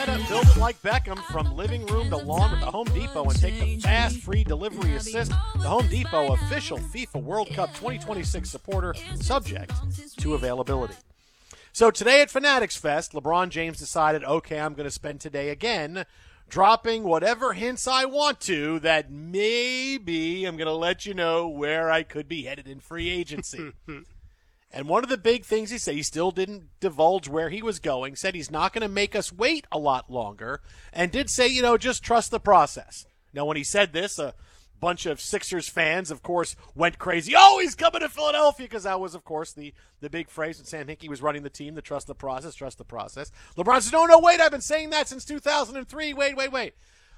Build it like Beckham from living room to lawn with the Home Depot and take the fast, free delivery assist. The Home Depot, official FIFA World Cup 2026 supporter, subject to availability. So today at Fanatics Fest, LeBron James decided, okay, I'm going to spend today again dropping whatever hints I want to that maybe I'm going to let you know where I could be headed in free agency. And one of the big things he said, he still didn't divulge where he was going, said he's not going to make us wait a lot longer, and did say, just trust the process. Now, when he said this, a bunch of Sixers fans, of course, went crazy. Oh, he's coming to Philadelphia, because that was, of course, the big phrase when Sam Hinkie was running the team, the trust the process, trust the process. LeBron said, no, wait, I've been saying that since 2003. Wait.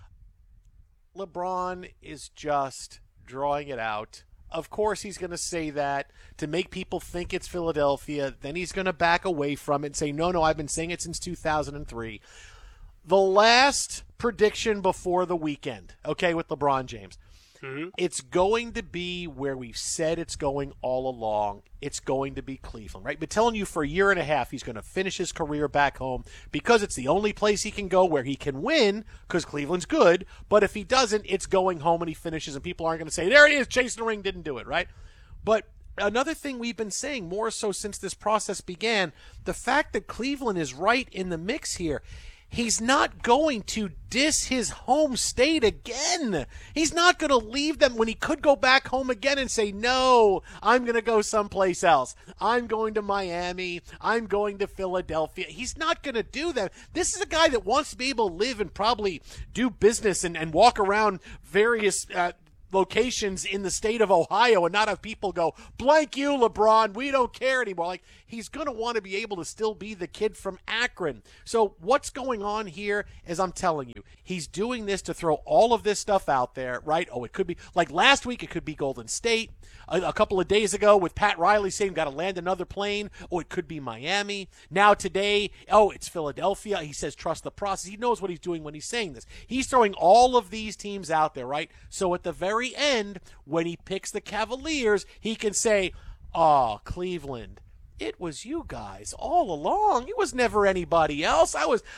LeBron is just drawing it out. Of course he's going to say that to make people think it's Philadelphia. Then he's going to back away from it and say, no, I've been saying it since 2003. The last prediction before the weekend, okay, with LeBron James, it's going to be where we've said it's going all along. It's going to be Cleveland, right? Been telling you for a year and a half he's going to finish his career back home because it's the only place he can go where he can win because Cleveland's good. But if he doesn't, it's going home and he finishes, and people aren't going to say, there he is, chasing the ring, didn't do it, right? But another thing we've been saying more so since this process began, the fact that Cleveland is right in the mix here. He's not going to diss his home state again. He's not going to leave them when he could go back home again and say, no, I'm going to go someplace else. I'm going to Miami. I'm going to Philadelphia. He's not going to do that. This is a guy that wants to be able to live and probably do business and walk around various locations in the state of Ohio and not have people go, blank you, LeBron, we don't care anymore. Like, he's going to want to be able to still be the kid from Akron. So what's going on here is, I'm telling you, he's doing this to throw all of this stuff out there, right? Oh, it could be, like last week, it could be Golden State. A couple of days ago with Pat Riley saying got to land another plane. Oh, it could be Miami. Now today, it's Philadelphia. He says trust the process. He knows what he's doing when he's saying this. He's throwing all of these teams out there, right? So at the very end, when he picks the Cavaliers, he can say, Cleveland, it was you guys all along. It was never anybody else.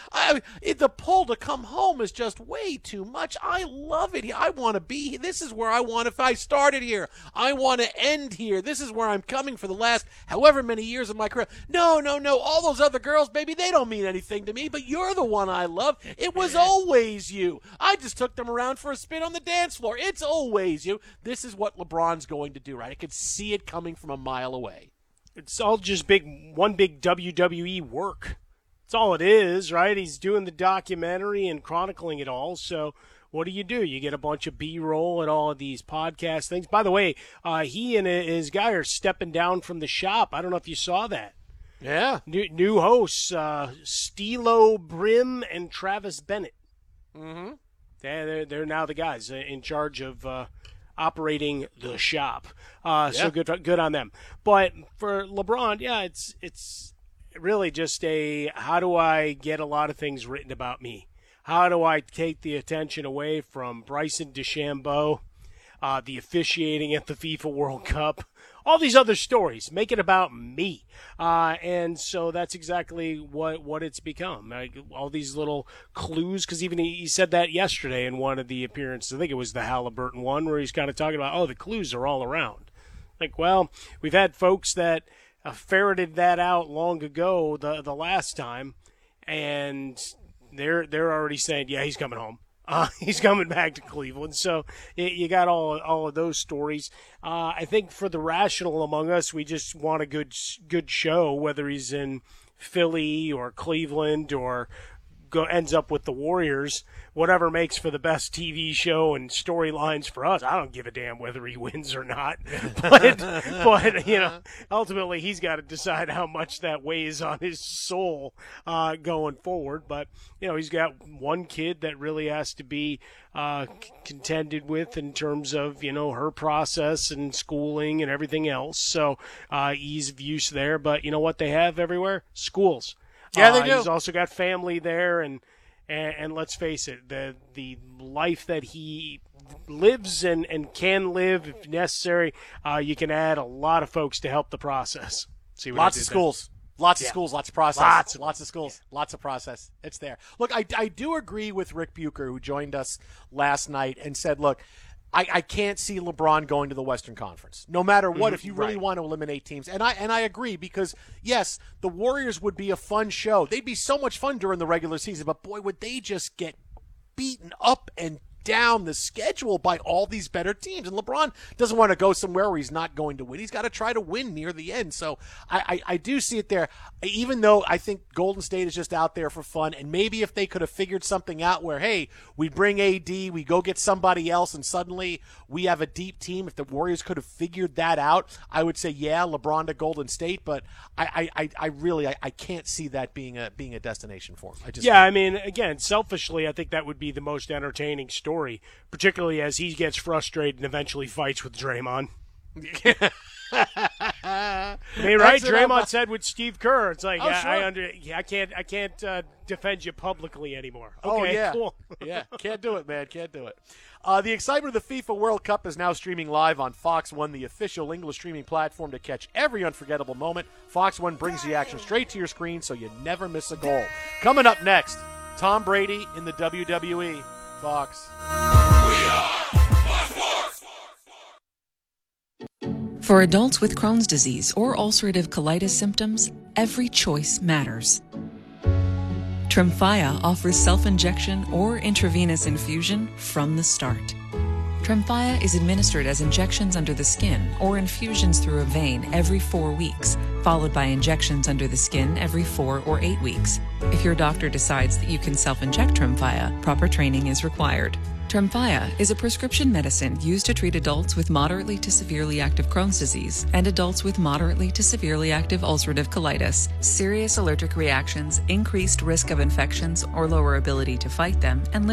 The pull to come home is just way too much. I love it. I want to be here. This is where I want. If I started here, I want to end here. This is where I'm coming for the last however many years of my career. No. All those other girls, baby, they don't mean anything to me, but you're the one I love. It was always you. I just took them around for a spin on the dance floor. It's always you. This is what LeBron's going to do, right? I could see it coming from a mile away. It's all just one big WWE work. That's all it is, right? He's doing the documentary and chronicling it all. So what do? You get a bunch of B-roll and all of these podcast things. By the way, he and his guy are stepping down from the shop. I don't know if you saw that. Yeah. New hosts, Stilo Brim and Travis Bennett. Mm-hmm. They're now the guys in charge of operating the shop. So good on them. But for LeBron, it's really just how do I get a lot of things written about me? How do I take the attention away from Bryson DeChambeau, the officiating at the FIFA World Cup, all these other stories, make it about me. And so that's exactly what it's become. Like, all these little clues, because even he said that yesterday in one of the appearances. I think it was the Halliburton one, where he's kind of talking about, the clues are all around. Like, well, we've had folks that ferreted that out long ago the last time, and they're already saying, yeah, he's coming home. He's coming back to Cleveland. So you got all of those stories. I think for the rational among us, we just want a good show, whether he's in Philly or Cleveland or ends up with the Warriors. Whatever makes for the best TV show and storylines for us. I don't give a damn whether he wins or not. But ultimately he's got to decide how much that weighs on his soul going forward. But, he's got one kid that really has to be contended with in terms of, her process and schooling and everything else. So ease of use there. But you know what they have everywhere? Schools. Yeah, they do. He's also got family there, and let's face it, the life that he lives and can live, if necessary, you can add a lot of folks to help the process. See what Lots of schools. Lots of schools, lots of process. Lots of schools, lots of process. It's there. Look, I do agree with Rick Bucher, who joined us last night and said, look, I can't see LeBron going to the Western Conference, no matter what, if you really want to eliminate teams. And I agree, because, yes, the Warriors would be a fun show. They'd be so much fun during the regular season, but, boy, would they just get beaten up and down the schedule by all these better teams. And LeBron doesn't want to go somewhere where he's not going to win. He's got to try to win near the end. So I do see it there, even though I think Golden State is just out there for fun. And maybe if they could have figured something out where, hey, we bring AD, we go get somebody else, and suddenly we have a deep team. If the Warriors could have figured that out, I would say, yeah, LeBron to Golden State. But I really can't see that being a destination for him. I mean, again, selfishly, I think that would be the most entertaining story, particularly as he gets frustrated and eventually fights with Draymond. I mean, right? Draymond said with Steve Kerr, it's like, I can't defend you publicly anymore. Okay, cool. Yeah, can't do it, man. Can't do it. The excitement of the FIFA World Cup is now streaming live on Fox One, the official English streaming platform to catch every unforgettable moment. Fox One brings the action straight to your screen so you never miss a goal. Coming up next, Tom Brady in the WWE. Fox. For adults with Crohn's disease or ulcerative colitis symptoms, every choice matters. Tremfya offers self-injection or intravenous infusion from the start. Tremfya is administered as injections under the skin or infusions through a vein every 4 weeks, followed by injections under the skin every 4 or 8 weeks. If your doctor decides that you can self-inject Tremfya, proper training is required. Tremfya is a prescription medicine used to treat adults with moderately to severely active Crohn's disease and adults with moderately to severely active ulcerative colitis. Serious allergic reactions, increased risk of infections or lower ability to fight them, and